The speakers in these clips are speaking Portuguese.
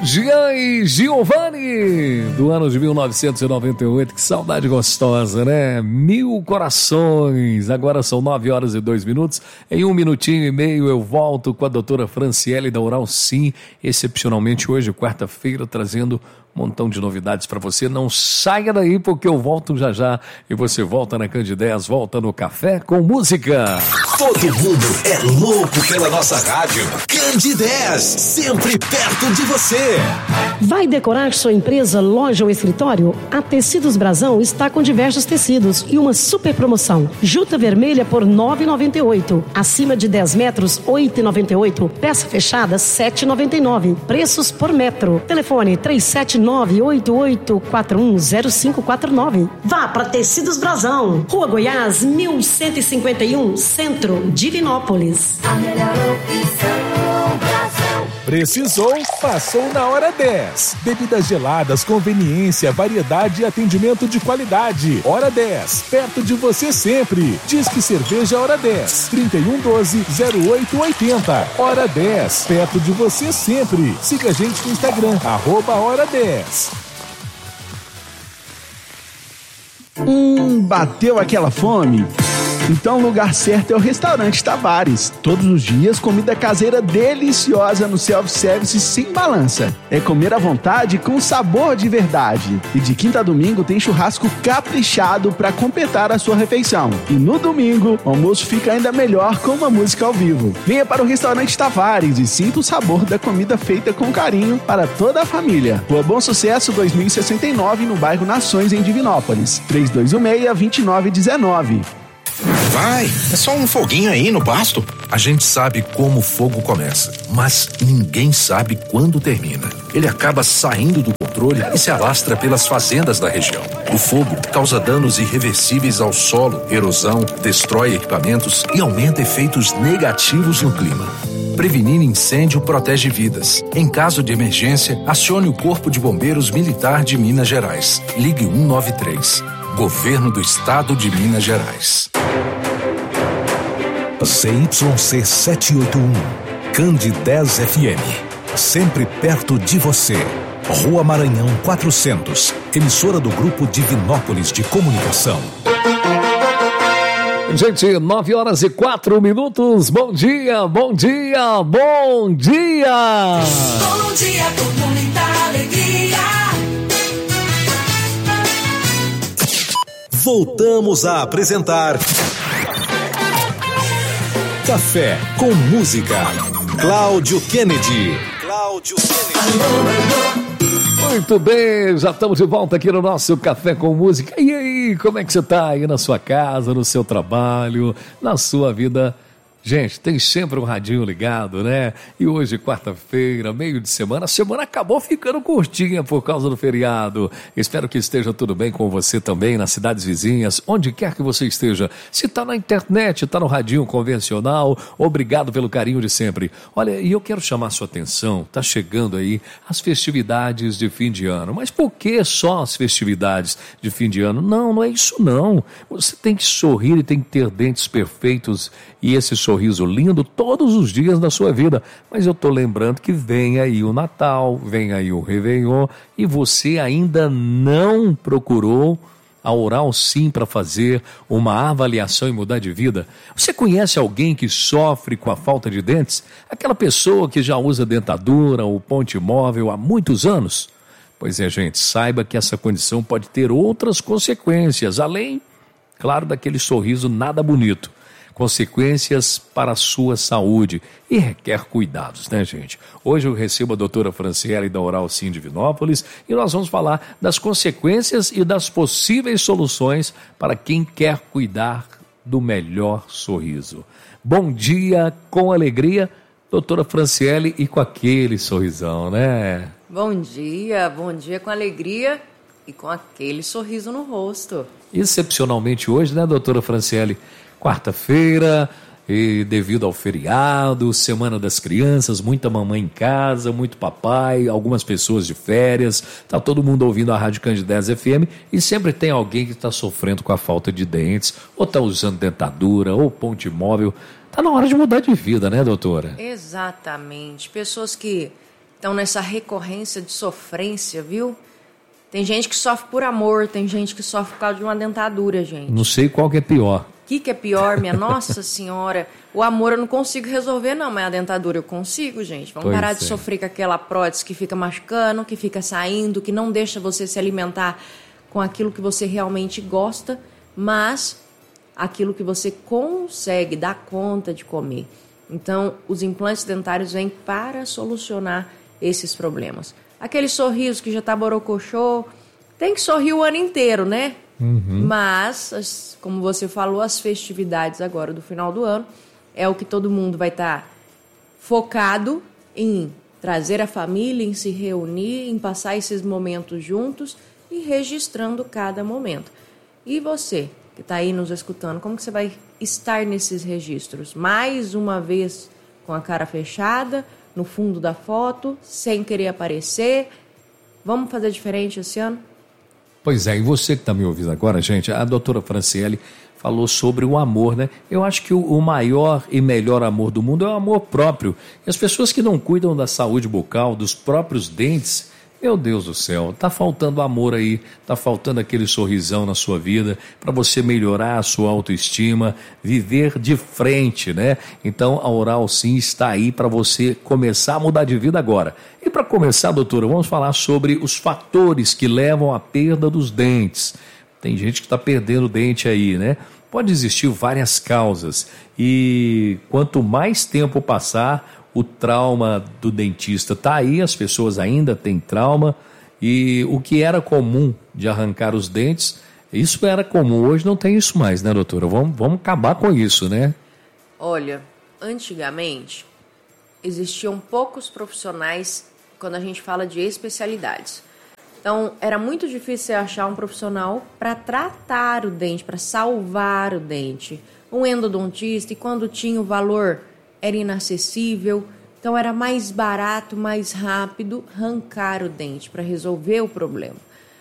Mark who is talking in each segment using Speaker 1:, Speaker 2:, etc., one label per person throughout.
Speaker 1: Jean e Giovanni, do ano de 1998, que saudade gostosa, né? 1000 corações. Agora são 9h02. Em 1 minutinho e meio eu volto com a doutora Franciele da Oral Sim, excepcionalmente hoje, quarta-feira, trazendo um montão de novidades para você. Não saia daí porque eu volto já já e você volta na Candidez, volta no Café com Música.
Speaker 2: Todo mundo é louco pela nossa rádio. Candidez, sempre perto de você.
Speaker 3: Vai decorar sua empresa, loja ou escritório? A Tecidos Brasão está com diversos tecidos e uma super promoção. Juta vermelha por R$ 9,98. Acima de 10 metros, R$ 8,98. Peça fechada, R$ 7,99. Preços por metro. Telefone 379-8841-0549. Vá para Tecidos Brasão. Rua Goiás, 1151, Centro, Divinópolis.
Speaker 4: A melhor opção, Brasão.
Speaker 5: Precisou? Passou na Hora 10. Bebidas geladas, conveniência, variedade e atendimento de qualidade. Hora 10, perto de você sempre. Disque Cerveja Hora 10, 3112-0880. Hora 10, perto de você sempre. Siga a gente no Instagram, @Hora 10.
Speaker 6: Bateu aquela fome? Então o lugar certo é o Restaurante Tavares. Todos os dias, comida caseira deliciosa no self-service sem balança. É comer à vontade com sabor de verdade. E de quinta a domingo tem churrasco caprichado para completar a sua refeição. E no domingo, o almoço fica ainda melhor com uma música ao vivo. Venha para o Restaurante Tavares e sinta o sabor da comida feita com carinho para toda a família. Rua Bom Sucesso 2069, no bairro Nações, em Divinópolis. 3216-2919.
Speaker 2: Vai, é só um foguinho aí no pasto. A gente sabe como o fogo começa, mas ninguém sabe quando termina. Ele acaba saindo do controle e se alastra pelas fazendas da região. O fogo causa danos irreversíveis ao solo, erosão, destrói equipamentos e aumenta efeitos negativos no clima. Prevenir incêndio protege vidas. Em caso de emergência, acione o Corpo de Bombeiros Militar de Minas Gerais. Ligue 193. Governo do Estado de Minas Gerais.
Speaker 7: CYC 781, Candidez FM, sempre perto de você. Rua Maranhão 400, emissora do Grupo Divinópolis de Comunicação.
Speaker 1: Gente, 9h04. Bom dia, bom dia, bom dia!
Speaker 4: Bom dia com muita alegria.
Speaker 7: Voltamos a apresentar Café com Música. Cláudio Kennedy.
Speaker 1: Muito bem, já estamos de volta aqui no nosso Café com Música. E aí, como é que você está aí na sua casa, no seu trabalho, na sua vida? Gente, tem sempre um radinho ligado, né? E hoje, quarta-feira, meio de semana, a semana acabou ficando curtinha por causa do feriado. Espero que esteja tudo bem com você também, nas cidades vizinhas, onde quer que você esteja. Se está na internet, está no radinho convencional, obrigado pelo carinho de sempre. Olha, e eu quero chamar a sua atenção, está chegando aí as festividades de fim de ano. Mas por que só as festividades de fim de ano? Não, não é isso não. Você tem que sorrir e tem que ter dentes perfeitos e esse sorriso lindo todos os dias da sua vida. Mas eu estou lembrando que vem aí o Natal, vem aí o Réveillon e você ainda não procurou a Oral Sim para fazer uma avaliação e mudar de vida. Você conhece alguém que sofre com a falta de dentes? Aquela pessoa que já usa dentadura ou ponte móvel há muitos anos? Pois é, gente, saiba que essa condição pode ter outras consequências, além, claro, daquele sorriso nada bonito. Consequências para a sua saúde e requer cuidados, né, gente? Hoje eu recebo a doutora Franciele da Oral Sim Divinópolis e nós vamos falar das consequências e das possíveis soluções para quem quer cuidar do melhor sorriso. Bom dia com alegria, doutora Franciele, e com aquele sorrisão, né?
Speaker 8: Bom dia com alegria e com aquele sorriso no rosto.
Speaker 1: Excepcionalmente hoje, né, doutora Franciele? Quarta-feira, e devido ao feriado, Semana das Crianças, muita mamãe em casa, muito papai, algumas pessoas de férias, tá todo mundo ouvindo a Rádio Candidez FM e sempre tem alguém que está sofrendo com a falta de dentes, ou está usando dentadura, ou ponte móvel. Tá na hora de mudar de vida, né, doutora?
Speaker 8: Exatamente. Pessoas que estão nessa recorrência de sofrência, viu? Tem gente que sofre por amor, tem gente que sofre por causa de uma dentadura, gente.
Speaker 1: Não sei qual que é pior.
Speaker 8: O que é pior, minha Nossa Senhora? O amor eu não consigo resolver, não, mas a dentadura eu consigo, gente. Vamos parar de sofrer com aquela prótese que fica machucando, que fica saindo, que não deixa você se alimentar com aquilo que você realmente gosta, mas aquilo que você consegue dar conta de comer. Então, os implantes dentários vêm para solucionar esses problemas. Aquele sorriso que já tá borocochô, tem que sorrir o ano inteiro, né? Mas, como você falou, as festividades agora do final do ano é o que todo mundo vai estar focado em trazer a família, em se reunir, em passar esses momentos juntos e registrando cada momento. E você, que está aí nos escutando, como que você vai estar nesses registros? Mais uma vez com a cara fechada, no fundo da foto, sem querer aparecer? Vamos fazer diferente esse ano?
Speaker 1: Pois é, e você que está me ouvindo agora, gente, a doutora Franciele falou sobre o amor, né? Eu acho que o maior e melhor amor do mundo é o amor próprio. E as pessoas que não cuidam da saúde bucal, dos próprios dentes, meu Deus do céu, tá faltando amor aí, tá faltando aquele sorrisão na sua vida para você melhorar a sua autoestima, viver de frente, né? Então a Oral Sim está aí para você começar a mudar de vida agora. E para começar, doutora, vamos falar sobre os fatores que levam à perda dos dentes. Tem gente que está perdendo dente aí, né? Pode existir várias causas e quanto mais tempo passar, o trauma do dentista está aí, as pessoas ainda têm trauma e o que era comum de arrancar os dentes, isso era comum, hoje não tem isso mais, né, doutora? Vamos acabar com isso, né?
Speaker 8: Olha, antigamente existiam poucos profissionais quando a gente fala de especialidades. Então, era muito difícil achar um profissional para tratar o dente, para salvar o dente. Um endodontista, e quando tinha o valor era inacessível, então era mais barato, mais rápido arrancar o dente para resolver o problema.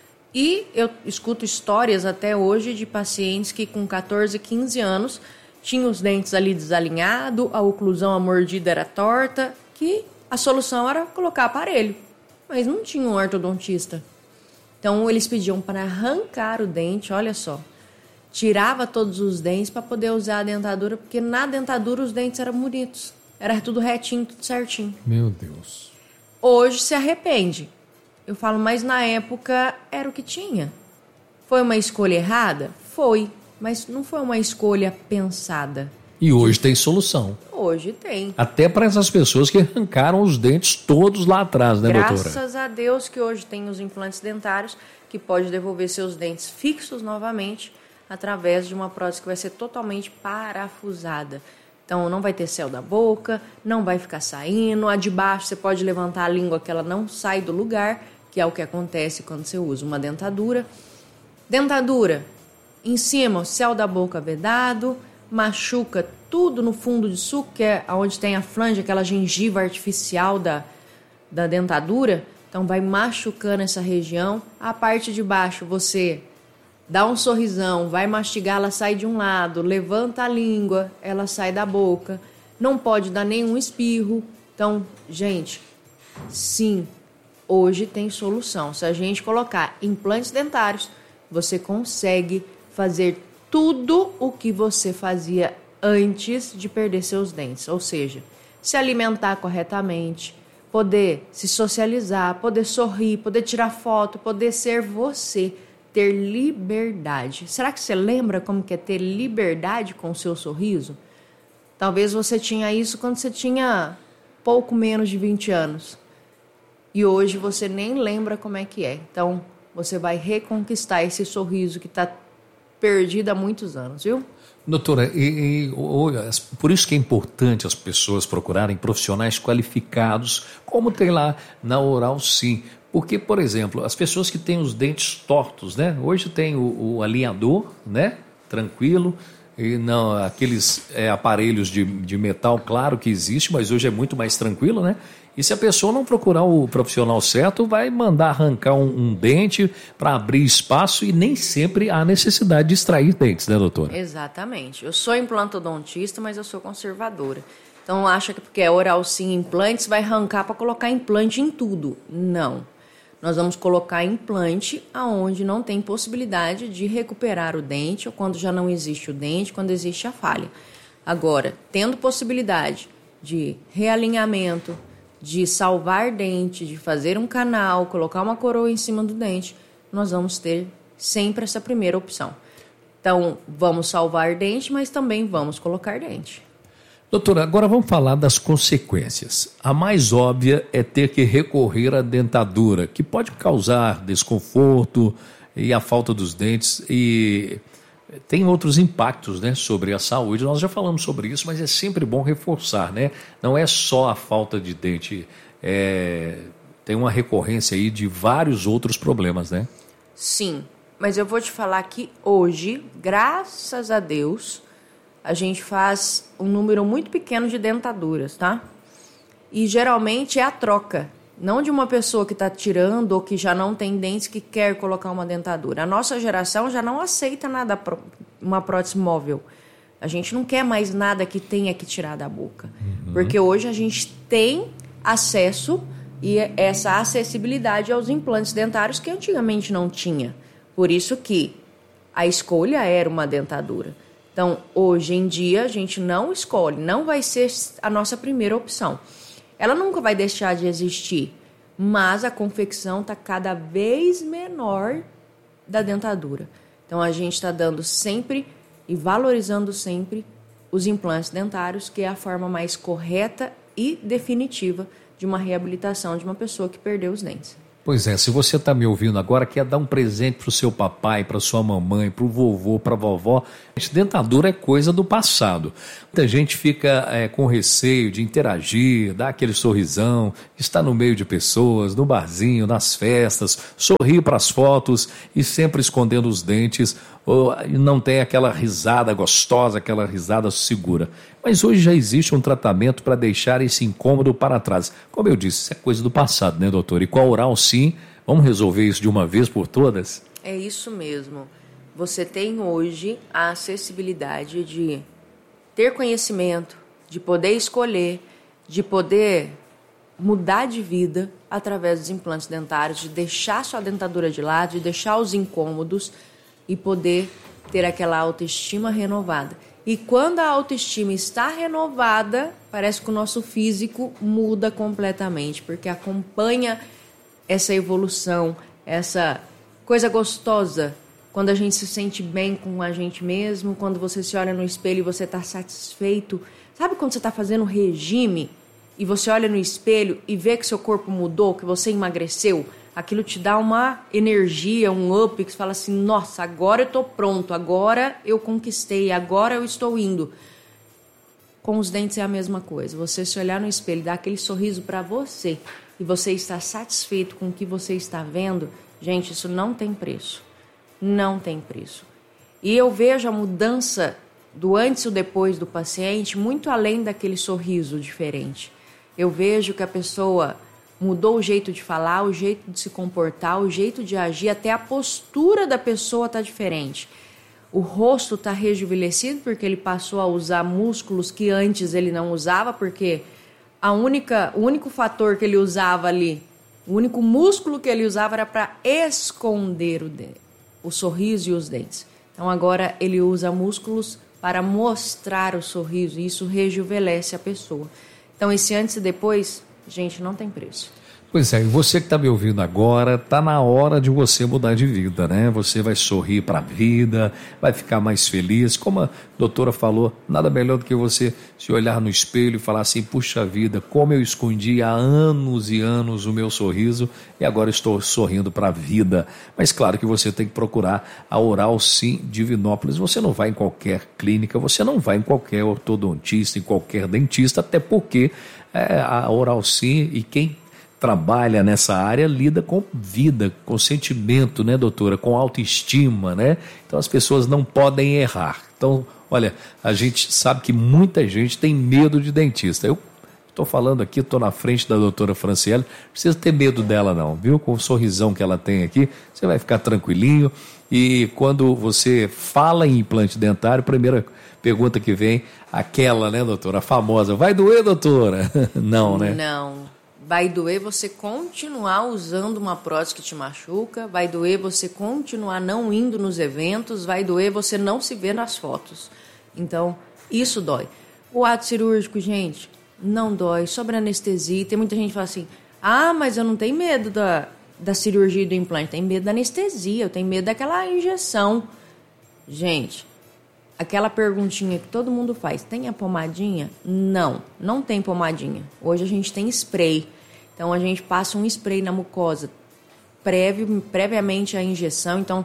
Speaker 8: E eu escuto histórias até hoje de pacientes que com 14, 15 anos tinham os dentes ali desalinhados, a oclusão, a mordida era torta, que a solução era colocar aparelho, mas não tinha um ortodontista. Então eles pediam para arrancar o dente, olha só. Tirava todos os dentes para poder usar a dentadura, porque na dentadura os dentes eram bonitos. Era tudo retinho, tudo certinho.
Speaker 1: Meu Deus.
Speaker 8: Hoje se arrepende. Eu falo, mas na época era o que tinha. Foi uma escolha errada? Foi, mas não foi uma escolha pensada.
Speaker 1: E hoje tem solução.
Speaker 8: Hoje tem.
Speaker 1: Até para essas pessoas que arrancaram os dentes todos lá atrás, né, doutora?
Speaker 8: Graças a Deus que hoje tem os implantes dentários que pode devolver seus dentes fixos novamente através de uma prótese que vai ser totalmente parafusada. Então não vai ter céu da boca, não vai ficar saindo. A de baixo você pode levantar a língua que ela não sai do lugar, que é o que acontece quando você usa uma dentadura. Dentadura, em cima, o céu da boca vedado, machuca tudo no fundo de suco, que é onde tem a flange, aquela gengiva artificial da dentadura. Então vai machucando essa região. A parte de baixo você dá um sorrisão, vai mastigar, ela sai de um lado, levanta a língua, ela sai da boca. Não pode dar nenhum espirro. Então, gente, sim, hoje tem solução. Se a gente colocar implantes dentários, você consegue fazer tudo o que você fazia antes de perder seus dentes. Ou seja, se alimentar corretamente, poder se socializar, poder sorrir, poder tirar foto, poder ser você, ter liberdade. Será que você lembra como que é ter liberdade com o seu sorriso? Talvez você tinha isso quando você tinha pouco menos de 20 anos. E hoje você nem lembra como é que é. Então, você vai reconquistar esse sorriso que está perdido há muitos anos, viu?
Speaker 1: Doutora, por isso que é importante as pessoas procurarem profissionais qualificados, como tem lá na Oral Sim. Porque, por exemplo, as pessoas que têm os dentes tortos, né? Hoje tem o alinhador, né? Tranquilo. E não, aqueles aparelhos de metal, claro que existe, mas hoje é muito mais tranquilo, né? E se a pessoa não procurar o profissional certo, vai mandar arrancar um dente para abrir espaço e nem sempre há necessidade de extrair dentes, né, doutora?
Speaker 8: Exatamente. Eu sou implantodontista, mas eu sou conservadora. Então acha que porque é Oral Sim implantes vai arrancar para colocar implante em tudo. Não. Nós vamos colocar implante aonde não tem possibilidade de recuperar o dente, ou quando já não existe o dente, quando existe a falha. Agora, tendo possibilidade de realinhamento, de salvar dente, de fazer um canal, colocar uma coroa em cima do dente, nós vamos ter sempre essa primeira opção. Então, vamos salvar dente, mas também vamos colocar dente.
Speaker 1: Doutora, agora vamos falar das consequências. A mais óbvia é ter que recorrer à dentadura, que pode causar desconforto e a falta dos dentes, e tem outros impactos, né, sobre a saúde. Nós já falamos sobre isso, mas é sempre bom reforçar, né? Não é só a falta de dente, tem uma recorrência aí de vários outros problemas, né?
Speaker 8: Sim, mas eu vou te falar que hoje, graças a Deus, a gente faz um número muito pequeno de dentaduras, tá? E geralmente é a troca, não de uma pessoa que está tirando ou que já não tem dentes que quer colocar uma dentadura. A nossa geração já não aceita nada, uma prótese móvel. A gente não quer mais nada que tenha que tirar da boca. Porque hoje a gente tem acesso e essa acessibilidade aos implantes dentários que antigamente não tinha. Por isso que a escolha era uma dentadura. Então, hoje em dia, a gente não escolhe, não vai ser a nossa primeira opção. Ela nunca vai deixar de existir, mas a confecção está cada vez menor da dentadura. Então, a gente está dando sempre e valorizando sempre os implantes dentários, que é a forma mais correta e definitiva de uma reabilitação de uma pessoa que perdeu os dentes.
Speaker 1: Pois é, se você está me ouvindo agora, quer dar um presente para o seu papai, para sua mamãe, para o vovô, para a vovó, dentadura é coisa do passado. Muita gente fica com receio de interagir, dar aquele sorrisão, estar no meio de pessoas, no barzinho, nas festas, sorrir para as fotos e sempre escondendo os dentes, ou não tem aquela risada gostosa, aquela risada segura. Mas hoje já existe um tratamento para deixar esse incômodo para trás. Como eu disse, isso é coisa do passado, né, doutor? E com a Oral Sim, vamos resolver isso de uma vez por todas?
Speaker 8: É isso mesmo. Você tem hoje a acessibilidade de ter conhecimento, de poder escolher, de poder mudar de vida através dos implantes dentários, de deixar sua dentadura de lado, de deixar os incômodos e poder ter aquela autoestima renovada. E quando a autoestima está renovada, parece que o nosso físico muda completamente, porque acompanha essa evolução, essa coisa gostosa, quando a gente se sente bem com a gente mesmo, quando você se olha no espelho e você está satisfeito. Sabe quando você está fazendo regime e você olha no espelho e vê que seu corpo mudou, que você emagreceu? Aquilo te dá uma energia, um up, que você fala assim, nossa, agora eu estou pronto, agora eu conquistei, agora eu estou indo. Com os dentes é a mesma coisa. Você se olhar no espelho, dar aquele sorriso para você e você está satisfeito com o que você está vendo, gente, isso não tem preço. Não tem preço. E eu vejo a mudança do antes e o depois do paciente muito além daquele sorriso diferente. Eu vejo que a pessoa mudou o jeito de falar, o jeito de se comportar, o jeito de agir, até a postura da pessoa está diferente. O rosto está rejuvenescido porque ele passou a usar músculos que antes ele não usava, porque o único fator que ele usava ali, o único músculo que ele usava era para esconder o sorriso e os dentes. Então agora ele usa músculos para mostrar o sorriso e isso rejuvenesce a pessoa. Então esse antes e depois, gente, não tem preço.
Speaker 1: Pois é, e você que está me ouvindo agora, está na hora de você mudar de vida, né? Você vai sorrir para a vida, vai ficar mais feliz. Como a doutora falou, nada melhor do que você se olhar no espelho e falar assim, puxa vida, como eu escondi há anos e anos o meu sorriso e agora estou sorrindo para a vida. Mas claro que você tem que procurar a Oral Sim Divinópolis. Você não vai em qualquer clínica, você não vai em qualquer ortodontista, em qualquer dentista, até porque a Oral Sim e quem trabalha nessa área lida com vida, com sentimento, né, doutora? Com autoestima, né? Então as pessoas não podem errar. Então, olha, a gente sabe que muita gente tem medo de dentista. Eu Estou falando aqui, estou na frente da doutora Franciele, não precisa ter medo dela não, viu? Com o sorrisão que ela tem aqui, você vai ficar tranquilinho. E quando você fala em implante dentário, a primeira pergunta que vem, aquela, né, doutora, a famosa, vai doer, doutora? Não, né?
Speaker 8: Não. Vai doer você continuar usando uma prótese que te machuca, vai doer você continuar não indo nos eventos, vai doer você não se ver nas fotos. Então, isso dói. O ato cirúrgico, gente, não dói, sobre anestesia. Tem muita gente que fala assim, mas eu não tenho medo da cirurgia do implante, tenho medo da anestesia, eu tenho medo daquela injeção. Gente, aquela perguntinha que todo mundo faz, tem a pomadinha? Não, não tem pomadinha. Hoje a gente tem spray. Então, a gente passa um spray na mucosa previamente à injeção. Então,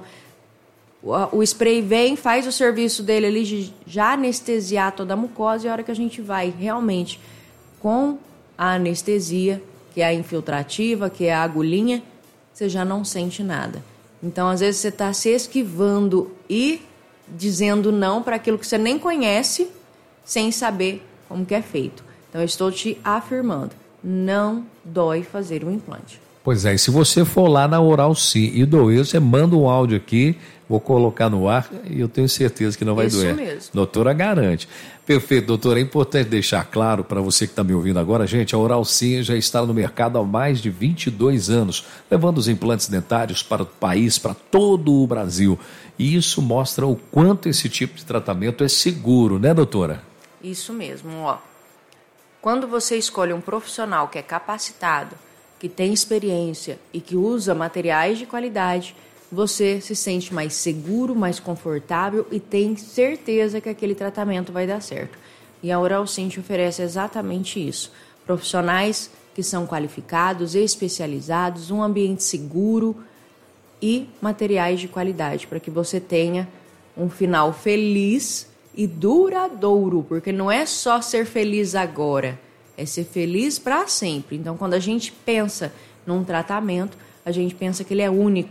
Speaker 8: o spray vem, faz o serviço dele ali de já anestesiar toda a mucosa. E a hora que a gente vai realmente com a anestesia, que é a infiltrativa, que é a agulhinha, você já não sente nada. Então, às vezes, você está se esquivando e dizendo não para aquilo que você nem conhece, sem saber como que é feito. Então, eu estou te afirmando. Não dói fazer um implante.
Speaker 1: Pois é, e se você for lá na Oral Sim e doer, você manda um áudio aqui, vou colocar no ar e eu tenho certeza que não vai doer. Isso mesmo. Doutora garante. Perfeito, doutora. É importante deixar claro para você que está me ouvindo agora, gente, a Oral Sim já está no mercado há mais de 22 anos, levando os implantes dentários para o país, para todo o Brasil. E isso mostra o quanto esse tipo de tratamento é seguro, né, doutora?
Speaker 8: Isso mesmo, ó. Quando você escolhe um profissional que é capacitado, que tem experiência e que usa materiais de qualidade, você se sente mais seguro, mais confortável e tem certeza que aquele tratamento vai dar certo. E a Oral Sim te oferece exatamente isso. Profissionais que são qualificados, especializados, um ambiente seguro e materiais de qualidade para que você tenha um final feliz e duradouro, porque não é só ser feliz agora, é ser feliz para sempre. Então, quando a gente pensa num tratamento, a gente pensa que ele é único,